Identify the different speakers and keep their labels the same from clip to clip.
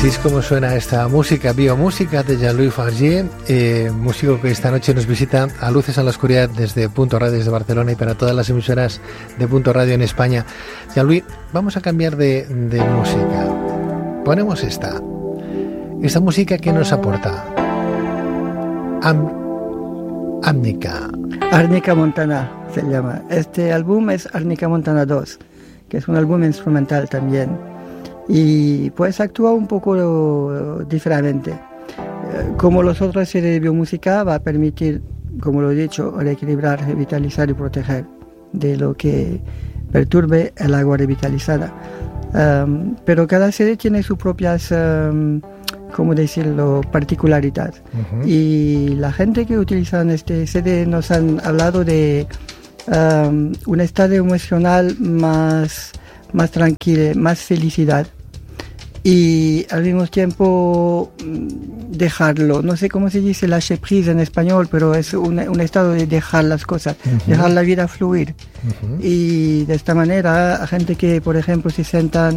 Speaker 1: Así es como suena esta música, biomúsica de Jean-Louis Fargier, músico que esta noche nos visita a Luces en la Oscuridad desde Punto Radio desde Barcelona y para todas las emisoras de Punto Radio en España. Jean-Louis, vamos a cambiar de música. Ponemos esta música que nos aporta
Speaker 2: Arnica Montana se llama. Este álbum es Arnica Montana 2, que es un álbum instrumental también. Y pues actúa un poco diferente. Como los otros series de biomúsica, va a permitir, como lo he dicho, reequilibrar, revitalizar y proteger de lo que perturbe el agua revitalizada. Pero cada serie tiene sus propias, ¿cómo decirlo?, particularidad. Uh-huh. Y la gente que utiliza este CD nos han hablado de un estado emocional más tranquilo, más felicidad y al mismo tiempo dejarlo, no sé cómo se dice lâcher prise en español, pero es un estado de dejar las cosas, uh-huh. Dejar la vida fluir. Uh-huh. Y de esta manera a gente que por ejemplo se sientan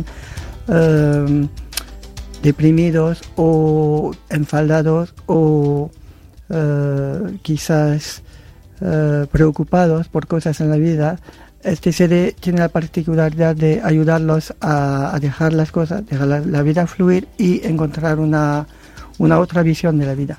Speaker 2: deprimidos o enfadados o quizás preocupados por cosas en la vida, este CD tiene la particularidad de ayudarlos a dejar las cosas, dejar la vida fluir y encontrar una otra visión de la vida.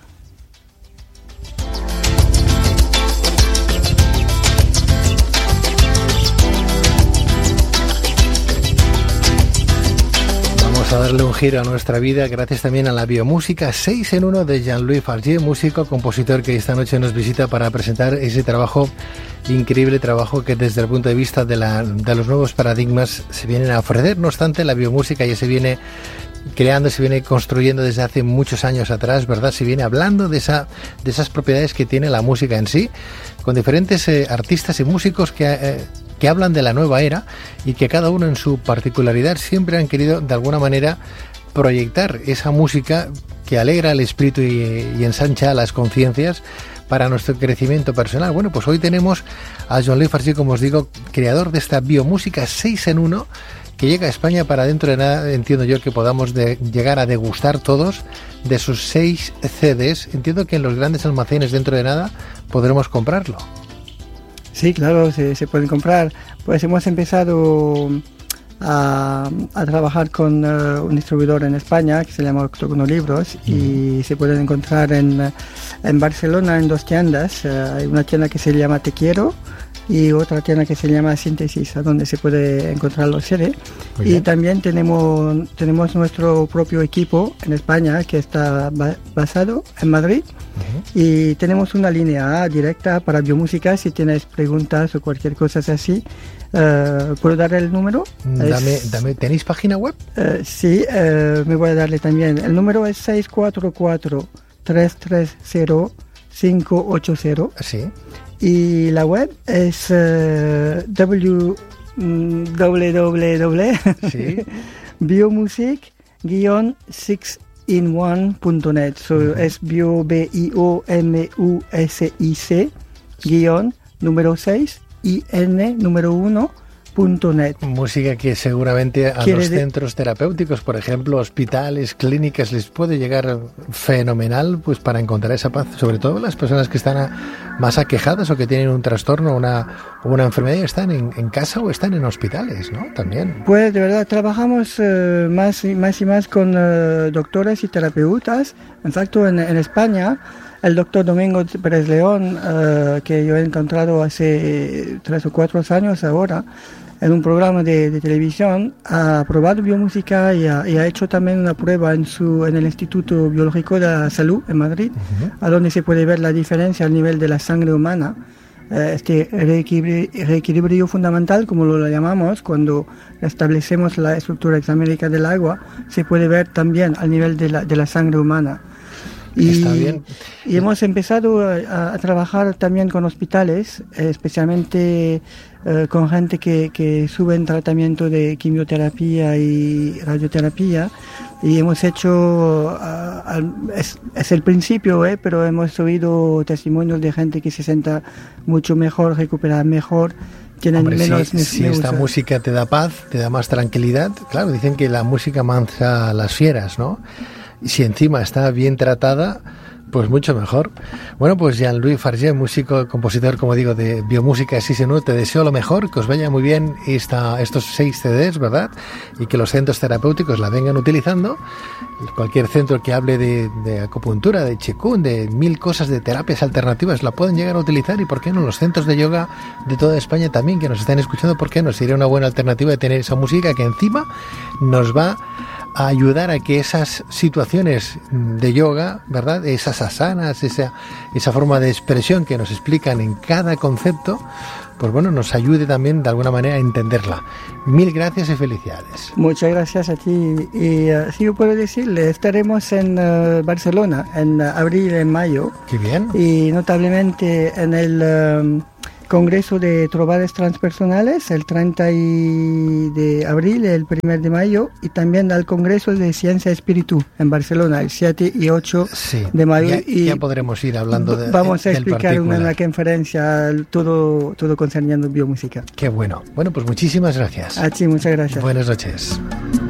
Speaker 1: Vamos a darle un giro a nuestra vida gracias también a la biomúsica 6 en 1 de Jean-Louis Fargier, músico, compositor que esta noche nos visita para presentar ese trabajo, increíble trabajo que desde el punto de vista de los nuevos paradigmas se vienen a ofrecer. No obstante, la biomúsica ya se viene creando, se viene construyendo desde hace muchos años atrás, ¿verdad? Se viene hablando de esas propiedades que tiene la música en sí, con diferentes artistas y músicos que hablan de la nueva era y que cada uno en su particularidad siempre han querido de alguna manera proyectar esa música que alegra el espíritu y ensancha las conciencias para nuestro crecimiento personal. Bueno, pues hoy tenemos a Jean-Louis Fargier, como os digo, creador de esta biomúsica 6 en 1, que llega a España para dentro de nada, entiendo yo, que podamos llegar a degustar todos de sus 6 CDs. Entiendo que en los grandes almacenes dentro de nada podremos comprarlo.
Speaker 2: Sí, claro, se pueden comprar. Pues hemos empezado a trabajar con un distribuidor en España que se llama Octógono Libros y se pueden encontrar en Barcelona en 2 tiendas. Hay una tienda que se llama Te Quiero y otra tienda que se llama Síntesis, a donde se puede encontrar los CD. Y también tenemos nuestro propio equipo en España que está basado en Madrid. Uh-huh. Y tenemos una línea directa para biomúsica. Si tienes preguntas o cualquier cosa así, ¿puedo darle el número?
Speaker 1: Dame. ¿Tenéis página web?
Speaker 2: Sí, me voy a darle también. El número es 644-330-580.
Speaker 1: Sí.
Speaker 2: Y la web es www.biomusic-6in1.net. Es BIOMUSIC número 6 IN número 1.net.
Speaker 1: Música que seguramente a los centros terapéuticos, por ejemplo, hospitales, clínicas, les puede llegar fenomenal, pues para encontrar esa paz, sobre todo las personas que están más aquejadas o que tienen un trastorno o una enfermedad y están en casa o están en hospitales, ¿no? También.
Speaker 2: Pues de verdad trabajamos más y más con doctores y terapeutas. En facto, en España, el doctor Domingo Pérez León, que yo he encontrado hace 3 o 4 años ahora, en un programa de televisión, ha probado biomúsica y ha hecho también una prueba en el Instituto Biológico de la Salud en Madrid, uh-huh. A donde se puede ver la diferencia al nivel de la sangre humana, este reequilibrio fundamental, como lo llamamos, cuando establecemos la estructura hexamérica del agua, se puede ver también al nivel de la sangre humana.
Speaker 1: Está bien.
Speaker 2: Y hemos empezado a trabajar también con hospitales, especialmente con gente que sube en tratamiento de quimioterapia y radioterapia. Y hemos hecho, es el principio, pero hemos oído testimonios de gente que se sienta mucho mejor, recupera mejor, tienen menos...
Speaker 1: Si esta música te da paz, te da más tranquilidad, claro, dicen que la música mansa a las fieras, ¿no? Y si encima está bien tratada, pues mucho mejor. Bueno, pues Jean-Louis Fargé, músico, compositor, como digo, de Biomúsica 6-en-1, te deseo lo mejor, que os vaya muy bien estos 6 CDs, ¿verdad? Y que los centros terapéuticos la vengan utilizando. Cualquier centro que hable de acupuntura, de Qigong, de 1000 cosas, de terapias alternativas, la pueden llegar a utilizar. Y por qué no, los centros de yoga de toda España también, que nos están escuchando, ¿por qué no? Sería una buena alternativa de tener esa música que encima nos va a ayudar a que esas situaciones de yoga, ¿verdad?, esas asanas, esa forma de expresión que nos explican en cada concepto, pues bueno, nos ayude también de alguna manera a entenderla. 1000 gracias y felicidades.
Speaker 2: Muchas gracias a ti. Y si yo puedo decirle, estaremos en Barcelona en abril, en mayo.
Speaker 1: Qué bien.
Speaker 2: Y notablemente en el Congreso de Trobades Transpersonales, el 30 de abril y el 1 de mayo, y también al Congreso de Ciencia Espíritu en Barcelona, el 7 y 8 de mayo.
Speaker 1: Ya podremos ir hablando de
Speaker 2: vamos a explicar una conferencia, todo concerniendo biomúsica.
Speaker 1: Qué bueno. Bueno, pues muchísimas gracias.
Speaker 2: A ti, muchas gracias.
Speaker 1: Buenas noches.